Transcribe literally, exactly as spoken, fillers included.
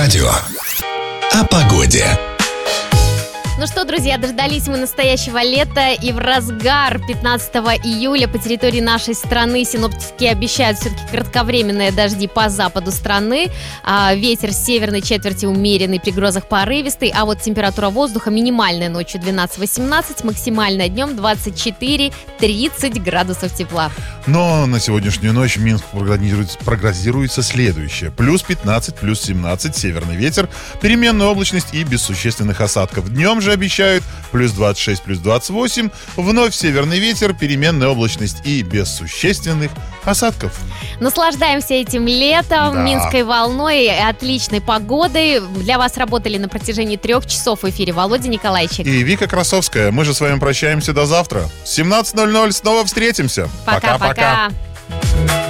Радио о погоде. Ну что, друзья, дождались мы настоящего лета, и в разгар пятнадцатого июля по территории нашей страны синоптики обещают все-таки кратковременные дожди по западу страны. А, ветер с северной четверти умеренный, при грозах порывистый, а вот температура воздуха минимальная ночью двенадцать-восемнадцать, максимальная днем двадцать четыре тридцать градусов тепла. Но на сегодняшнюю ночь в Минск прогнозируется, прогнозируется следующее. Плюс пятнадцать, плюс семнадцать, северный ветер, переменная облачность и без существенных осадков. Днем же обещают плюс двадцать шесть, плюс двадцать восемь, вновь северный ветер, переменная облачность и без существенных осадков. Наслаждаемся этим летом, Да. минской волной, отличной погодой. Для вас работали на протяжении трех часов в эфире Володя Николайчик. И Вика Красовская. Мы же с вами прощаемся до завтра. В семнадцать ноль ноль снова встретимся. Пока-пока.